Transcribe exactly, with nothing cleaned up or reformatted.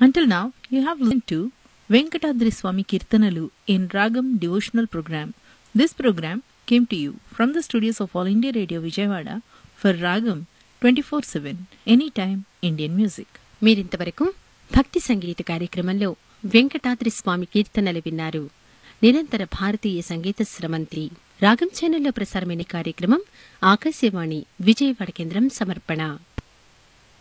Until now, you have listened to Venkatadri Swami Kirtanalu in Ragam devotional program. This program came to you from the studios of All India Radio Vijayawada for Ragam twenty-four seven, anytime Indian music. మీరింతవరకు భక్తి సంగీత కార్యక్రమంలో వెంకటాద్రి స్వామి కీర్తనలు విన్నారు. నిరంతర భారతీయ సంగీత స్రవంతి రాగం ఛానల్లో ప్రసారమైన కార్యక్రమం ఆకాశవాణి విజయవాడ కేంద్రం సమర్పణ.